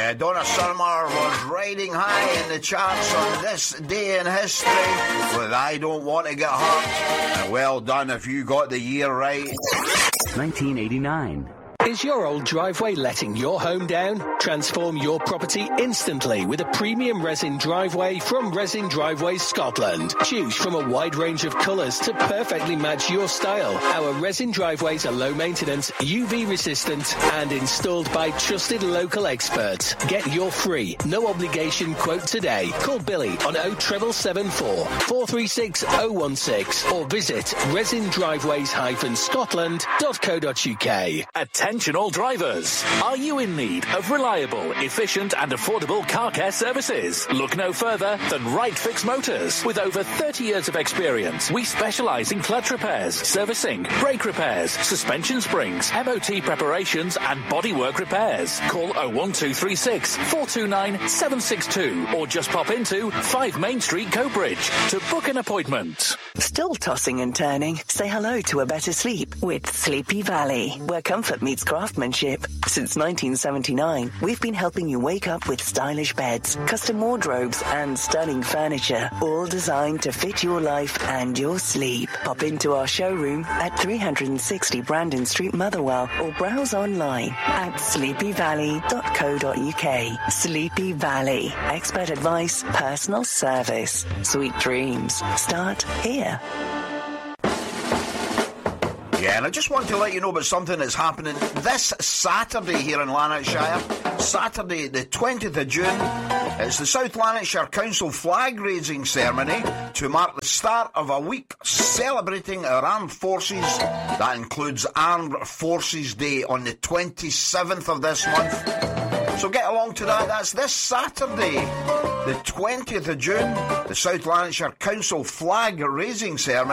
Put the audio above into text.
Donna Summer was riding high in the charts on this day in history with I Don't Want to Get Hurt. And well done if you got the year right. 1989. Is your old driveway letting your home down? Transform your property instantly with a premium resin driveway from Resin Driveways Scotland. Choose from a wide range of colours to perfectly match your style. Our resin driveways are low maintenance, UV resistant and installed by trusted local experts. Get your free, no obligation quote today. Call Billy on 07774 436 016 or visit resindriveways-scotland.co.uk. Attention all drivers. Are you in need of reliable, efficient and affordable car care services? Look no further than Right Fix Motors. With over 30 years of experience, we specialise in clutch repairs, servicing, brake repairs, suspension springs, MOT preparations and bodywork repairs. Call 01236 429 762 or just pop into 5 Main Street, Coatbridge to book an appointment. Still tossing and turning? Say hello to a better sleep with Sleepy Valley, where comfort meets craftsmanship. Since 1979, we've been helping you wake up with stylish beds, custom wardrobes and stunning furniture, all designed to fit your life and your sleep. Pop into our showroom at 360 Brandon Street, Motherwell, or browse online at sleepyvalley.co.uk. Sleepy Valley. Expert advice, personal service. Sweet dreams start here. Yeah, and I just want to let you know about something that's happening this Saturday here in Lanarkshire. Saturday, the 20th of June. It's the South Lanarkshire Council flag raising ceremony to mark the start of a week celebrating our armed forces. That includes Armed Forces Day on the 27th of this month. So get along to that. That's this Saturday, the 20th of June, the South Lanarkshire Council flag raising ceremony.